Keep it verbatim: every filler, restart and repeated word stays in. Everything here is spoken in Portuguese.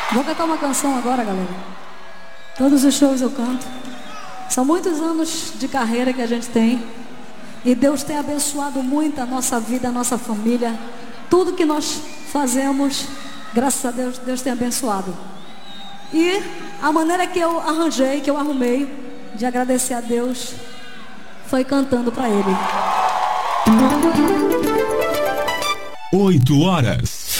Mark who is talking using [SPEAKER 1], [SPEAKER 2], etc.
[SPEAKER 1] Vou cantar uma canção agora, galera. Todos os shows eu canto. São muitos anos de carreira que a gente tem. E Deus tem abençoado muito a nossa vida, a nossa família. Tudo que nós fazemos, graças a Deus, Deus tem abençoado. E a maneira que eu arranjei, que eu arrumei de agradecer a Deus, foi cantando para Ele.
[SPEAKER 2] Oito horas.